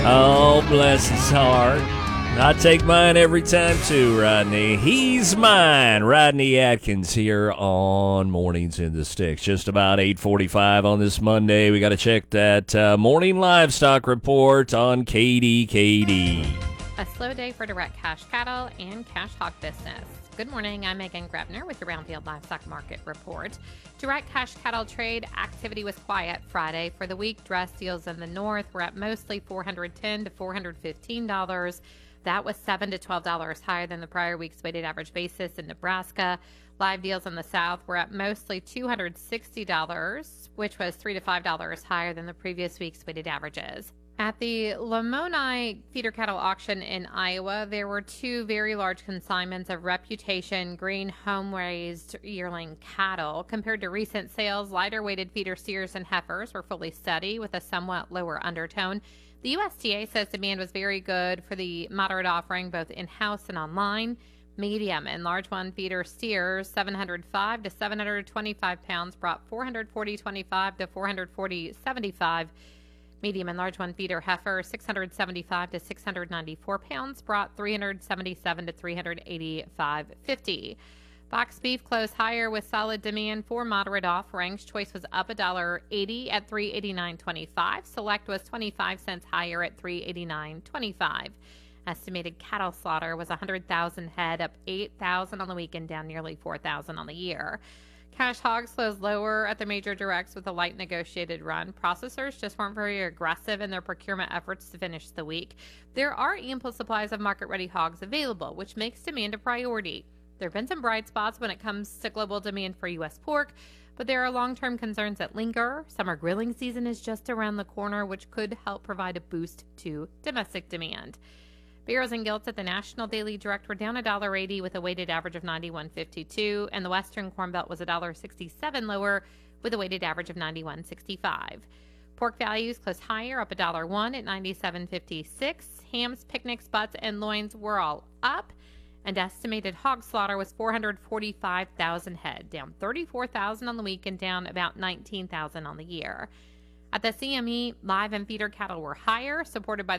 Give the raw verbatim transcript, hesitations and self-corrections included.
Oh, bless his heart. I take mine every time too, Rodney. He's mine. Rodney Atkins here on Mornings in the Sticks. Just about eight forty-five on this Monday. We got to check that uh, morning livestock report on K D K D. A slow day for direct cash cattle and cash hog business. Good morning, I'm Megan Grebner with the Brownfield Livestock Market Report. Direct cash cattle trade activity was quiet Friday. For the week, dress deals in the north were at mostly four hundred ten to four hundred fifteen dollars. That was seven to twelve dollars higher than the prior week's weighted average basis in Nebraska. Live deals in the south were at mostly two hundred sixty dollars, which was three to five dollars higher than the previous week's weighted averages. At the Lamoni feeder cattle auction in Iowa, there were two very large consignments of Reputation green home-raised yearling cattle. Compared to recent sales, lighter-weighted feeder steers and heifers were fully steady with a somewhat lower undertone. The U S T A says demand was very good for the moderate offering both in-house and online. Medium and large one feeder steers, seven hundred five to seven hundred twenty-five pounds, brought four hundred forty twenty-five to four hundred forty seventy-five. Medium and large one feeder heifer, six hundred seventy-five to six hundred ninety-four pounds, brought three hundred seventy-seven to three hundred eighty-five fifty. Box beef closed higher with solid demand for moderate offerings. Choice was up one dollar eighty at three eighty-nine twenty-five. Select was twenty-five cents higher at three eighty-nine twenty-five. Estimated cattle slaughter was one hundred thousand head, up eight thousand on the week and down nearly four thousand on the year. Cash hogs closed lower at the major directs with a light negotiated run. Processors just weren't very aggressive in their procurement efforts to finish the week. There are ample supplies of market-ready hogs available, which makes demand a priority. There have been some bright spots when it comes to global demand for U S pork, but there are long-term concerns that linger. Summer grilling season is just around the corner, which could help provide a boost to domestic demand. Barrels and gilts at the National Daily Direct were down one dollar eighty with a weighted average of ninety-one fifty-two, and the Western Corn Belt was one dollar sixty-seven lower with a weighted average of ninety-one sixty-five. Pork values closed higher, up one dollar one at ninety-seven fifty-six. Hams, picnics, butts, and loins were all up, and estimated hog slaughter was four hundred forty-five thousand head, down thirty-four thousand on the week and down about nineteen thousand on the year. At the C M E, live and feeder cattle were higher, supported by